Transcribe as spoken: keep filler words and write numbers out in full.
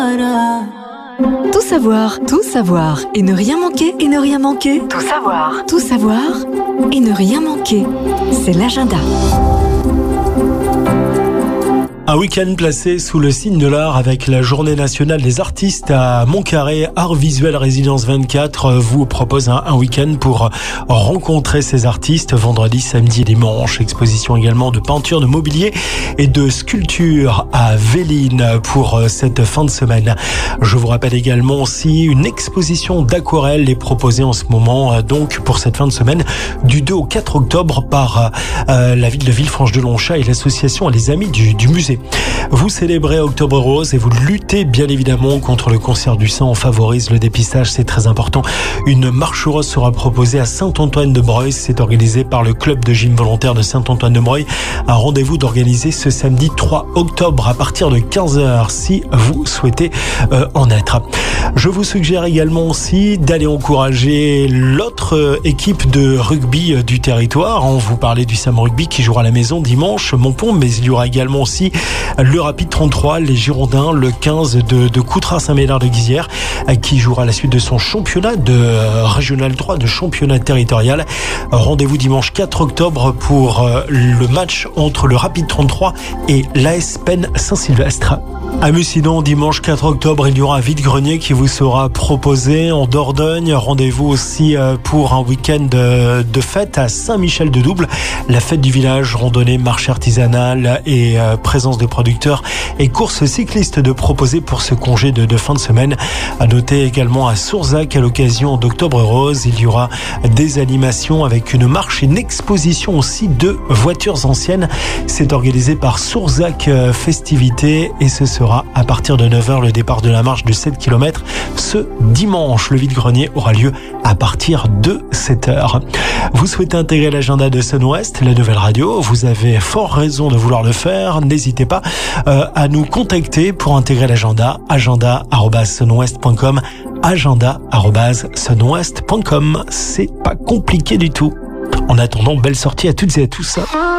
Tout savoir, tout savoir et ne rien manquer, et ne rien manquer. Tout savoir, tout savoir et ne rien manquer. C'est l'agenda. Un week-end placé sous le signe de l'art avec la Journée nationale des artistes à Montcarré. Art Visuel Résidence vingt-quatre vous propose un, un week-end pour rencontrer ces artistes vendredi, samedi et dimanche. Exposition également de peinture, de mobilier et de sculpture à Véline pour cette fin de semaine. Je vous rappelle également aussi une exposition d'aquarelle est proposée en ce moment donc pour cette fin de semaine du deux au quatre octobre par euh, la ville de Villefranche-de-Lonchat et l'association Les Amis du, du musée. Vous célébrez Octobre Rose et vous luttez bien évidemment contre le cancer du sein. On favorise le dépistage, c'est très important. Une marche rose sera proposée à Saint-Antoine-de-Breuil. C'est organisé par le club de gym volontaire de Saint-Antoine-de-Breuil. Un rendez-vous d'organiser ce samedi trois octobre à partir de quinze heures si vous souhaitez euh, en être. Je vous suggère également aussi d'aller encourager l'autre équipe de rugby du territoire. On vous parlait du Sam Rugby qui jouera à la maison dimanche, Montpont, mais il y aura également aussi le Rapide trente-trois, les Girondins, le quinze de, de Coutras-Saint-Médard-de-Guizière, qui jouera la suite de son championnat de Régional trois, de championnat territorial. Rendez-vous dimanche quatre octobre pour le match entre le Rapide trente-trois et l'A S Penn Saint-Sylvestre. À Mucident, dimanche quatre octobre, il y aura un vide-grenier qui vous sera proposé en Dordogne. Rendez-vous aussi pour un week-end de fête à Saint-Michel-de-Double. La fête du village, randonnée, marché artisanal et présence de producteurs et courses cyclistes de proposer pour ce congé de, de fin de semaine. À noter également à Sourzac, à l'occasion d'Octobre Rose, il y aura des animations avec une marche et une exposition aussi de voitures anciennes. C'est organisé par Sourzac Festivités et ce sera à partir de neuf heures le départ de la marche de sept kilomètres ce dimanche. Le vide-grenier aura lieu à partir de sept heures. Vous souhaitez intégrer l'agenda de Sun West, la nouvelle radio, vous avez fort raison de vouloir le faire. N'hésitez pas euh, à nous contacter pour intégrer l'agenda, agenda arobase sunwest point com, agenda arobase sunwest point com. C'est pas compliqué du tout. En attendant, belle sortie à toutes et à tous.